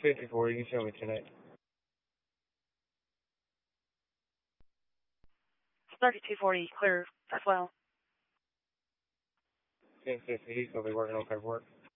54, you can show me tonight. 3240, clear as well. 1050, he'll be working on paperwork.